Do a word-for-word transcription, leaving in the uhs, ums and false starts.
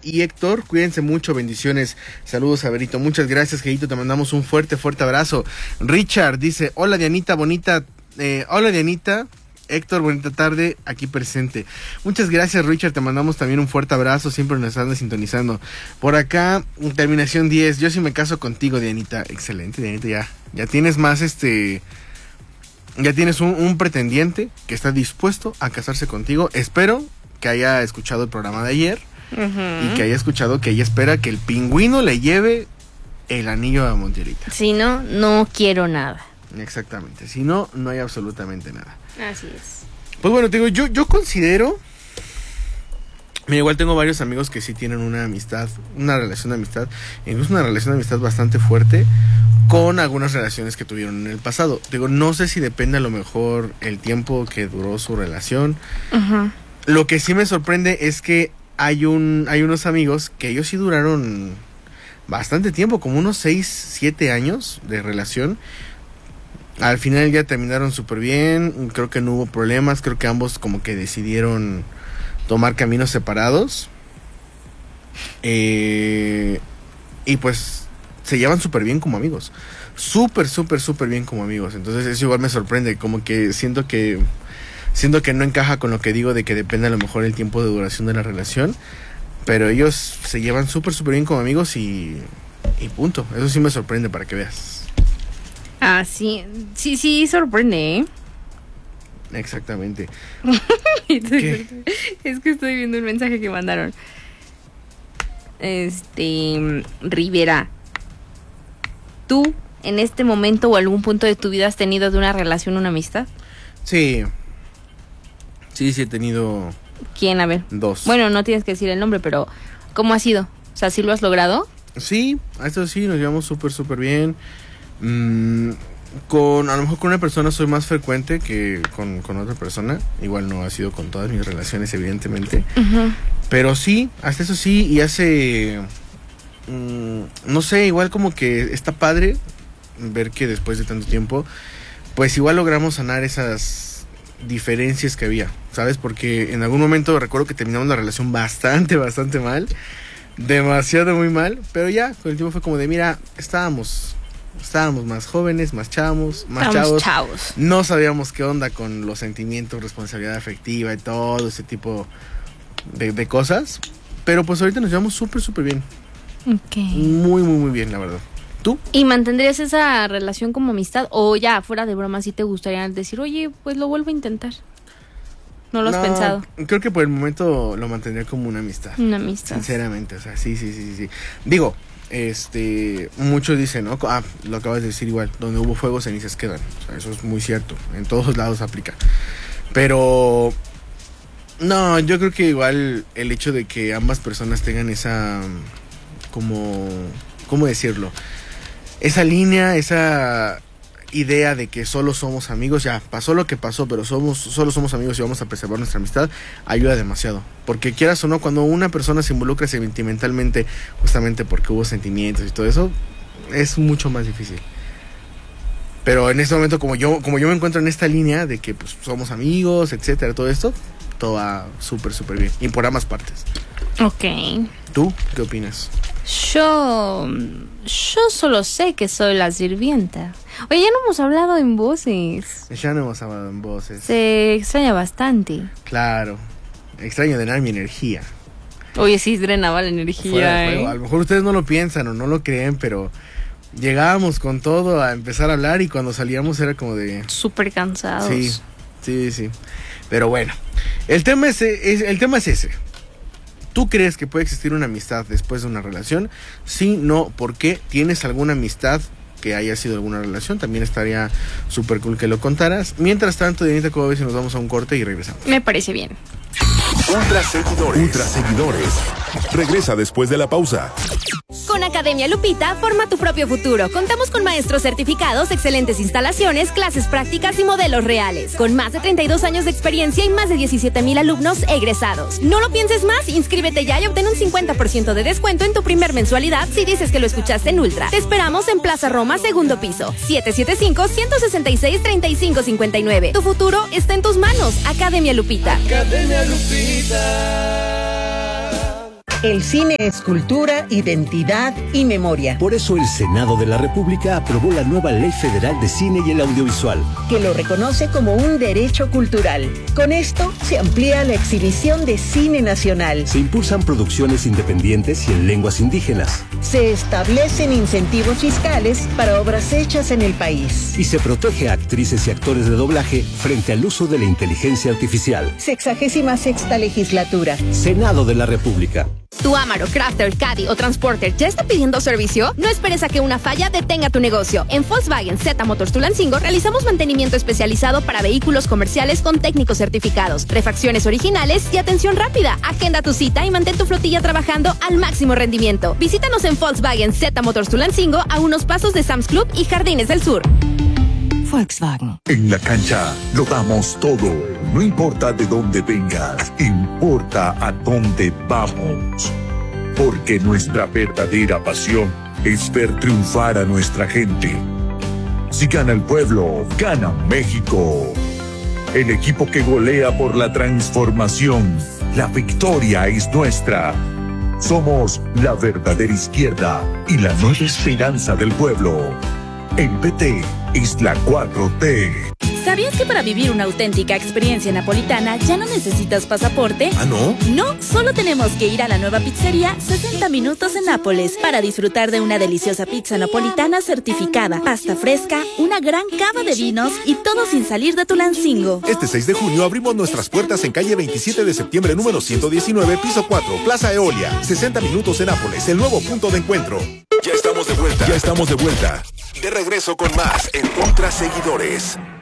y Héctor. Cuídense mucho, bendiciones. Saludos a Berito. Muchas gracias, Geito. Te mandamos un fuerte, fuerte abrazo. Richard dice, hola Dianita, bonita. Eh, hola Dianita. Héctor, bonita tarde, aquí presente. Muchas gracias, Richard, te mandamos también un fuerte abrazo, siempre nos andas sintonizando. Por acá, terminación diez, yo sí me caso contigo, Dianita. Excelente, Dianita, ya, ya tienes más, este, ya tienes un, un pretendiente que está dispuesto a casarse contigo. Espero que haya escuchado el programa de ayer uh-huh. y que haya escuchado que ella espera que el pingüino le lleve el anillo a Monterita. Si no, no quiero nada. Exactamente, si no, no hay absolutamente nada. Así es. Pues bueno, te digo, yo, yo considero... Mira, igual tengo varios amigos que sí tienen una amistad, una relación de amistad, incluso una relación de amistad bastante fuerte con algunas relaciones que tuvieron en el pasado. Digo, no sé si depende a lo mejor el tiempo que duró su relación. Uh-huh. Lo que sí me sorprende es que hay un hay unos amigos que ellos sí duraron bastante tiempo, como unos seis, siete años de relación. Al final ya terminaron súper bien, creo que no hubo problemas, creo que ambos como que decidieron tomar caminos separados. Eh, y pues se llevan súper bien como amigos, súper, súper, súper bien como amigos. Entonces eso igual me sorprende, como que siento que, siento que no encaja con lo que digo de que depende a lo mejor el tiempo de duración de la relación. Pero ellos se llevan súper, súper bien como amigos y, y punto. Eso sí me sorprende para que veas. Ah, sí, sí, sí, sorprende, ¿eh? Exactamente. Es que estoy viendo un mensaje que mandaron. Este, Rivera, ¿tú en este momento o algún punto de tu vida has tenido de una relación una amistad? Sí. Sí, sí he tenido... ¿Quién? A ver. Dos. Bueno, no tienes que decir el nombre, pero ¿cómo ha sido? O sea, ¿sí lo has logrado? Sí, a esto sí, nos llevamos súper, súper bien. Mm, con a lo mejor con una persona soy más frecuente que con, con otra persona. Igual no ha sido con todas mis relaciones, evidentemente. Uh-huh. Pero sí, hasta eso sí, y hace... Mm, no sé, igual como que está padre ver que después de tanto tiempo, pues igual logramos sanar esas diferencias que había, ¿sabes? Porque en algún momento recuerdo que terminamos la relación bastante, bastante mal. Demasiado muy mal, pero ya, con el tiempo fue como de, mira, estábamos... Estábamos más jóvenes, más chavos, más chavos. chavos. No sabíamos qué onda con los sentimientos, responsabilidad afectiva y todo ese tipo de, de cosas. Pero pues ahorita nos llevamos súper, súper bien. Ok. Muy, muy, muy bien, la verdad. ¿Tú? ¿Y mantendrías esa relación como amistad? O ya, fuera de broma, sí te gustaría decir, oye, pues lo vuelvo a intentar? ¿No lo has no, pensado? Creo que por el momento lo mantendría como una amistad. Una amistad. Sinceramente, o sea, sí, sí, sí, sí. Digo... Este, muchos dicen, ¿no? Ah, lo acabas de decir igual, donde hubo fuego, cenizas quedan. O sea, eso es muy cierto, en todos lados aplica. Pero, no, yo creo que igual el hecho de que ambas personas tengan esa, como, ¿cómo decirlo? Esa línea, esa idea de que solo somos amigos, ya pasó lo que pasó, pero somos solo somos amigos y vamos a preservar nuestra amistad, ayuda demasiado. Porque quieras o no, cuando una persona se involucra sentimentalmente, justamente porque hubo sentimientos y todo eso, es mucho más difícil. Pero en este momento, como yo como yo me encuentro en esta línea de que pues, somos amigos, etcétera, todo esto, todo va súper, súper bien. Y por ambas partes. Ok. ¿Tú qué opinas? Yo... Yo solo sé que soy la sirvienta. Oye, ya no hemos hablado en voces. Ya no hemos hablado en voces. Se extraña bastante. Claro. Extraño drenar mi energía. Oye, sí, drenaba la energía, ¿eh? A lo mejor ustedes no lo piensan o no lo creen, pero llegábamos con todo a empezar a hablar y cuando salíamos era como de... Súper cansados. Sí, sí, sí. Pero bueno, el tema es, es, el tema es ese. ¿Tú crees que puede existir una amistad después de una relación? Sí, no, ¿por qué? ¿Tienes alguna amistad que haya sido alguna relación? También estaría súper cool que lo contaras. Mientras tanto, Dianita, ¿cómo ves si nos vamos a un corte y regresamos? Me parece bien. Ultra seguidores. Ultra seguidores. Regresa después de la pausa. Con Academia Lupita, forma tu propio futuro. Contamos con maestros certificados, excelentes instalaciones, clases prácticas y modelos reales. Con más de treinta y dos años de experiencia y más de diecisiete mil alumnos egresados. No lo pienses más, inscríbete ya y obtén un cincuenta por ciento de descuento en tu primer mensualidad si dices que lo escuchaste en Ultra. Te esperamos en Plaza Roma, segundo piso. siete siete cinco, uno seis seis, tres cinco cinco nueve. Tu futuro está en tus manos. Academia Lupita. Academia Lupita. El cine es cultura, identidad y memoria. Por eso el Senado de la República aprobó la nueva Ley Federal de Cine y el Audiovisual, que lo reconoce como un derecho cultural. Con esto se amplía la exhibición de cine nacional. Se impulsan producciones independientes y en lenguas indígenas. Se establecen incentivos fiscales para obras hechas en el país. Y se protege a actrices y actores de doblaje frente al uso de la inteligencia artificial. Sexagésima sexta legislatura. Senado de la República. ¿Tu Amaro, Crafter, Caddy o Transporter ya está pidiendo servicio? No esperes a que una falla detenga tu negocio. En Volkswagen Z Motors Tulancingo realizamos mantenimiento especializado para vehículos comerciales con técnicos certificados, refacciones originales y atención rápida. Agenda tu cita y mantén tu flotilla trabajando al máximo rendimiento. Visítanos en Volkswagen Z Motors Tulancingo a unos pasos de Sam's Club y Jardines del Sur. Volkswagen. En la cancha lo damos todo. No importa de dónde vengas, importa a dónde vamos. Porque nuestra verdadera pasión es ver triunfar a nuestra gente. Si gana el pueblo, gana México. El equipo que golea por la transformación. La victoria es nuestra. Somos la verdadera izquierda y la nueva esperanza del pueblo. El P T es la cuatro T. ¿Sabías que para vivir una auténtica experiencia napolitana ya no necesitas pasaporte? ¿Ah, no? No, solo tenemos que ir a la nueva pizzería sesenta Minutos en Nápoles para disfrutar de una deliciosa pizza napolitana certificada, pasta fresca, una gran cava de vinos y todo sin salir de Tulancingo. Este seis de junio abrimos nuestras puertas en calle veintisiete de septiembre número ciento diecinueve, piso cuatro, Plaza Eolia. sesenta Minutos en Nápoles, el nuevo punto de encuentro. Ya estamos de vuelta. Ya estamos de vuelta. De regreso con más en Ultra Seguidores.